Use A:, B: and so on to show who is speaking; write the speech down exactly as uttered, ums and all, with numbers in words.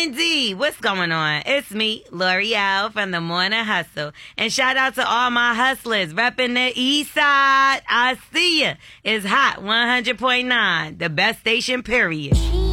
A: indeed. What's going on? It's me, L'Oreal from the Morning Hustle. And shout out to all my hustlers repping the east side. I see ya. It's hot one hundred point nine, the best station, period.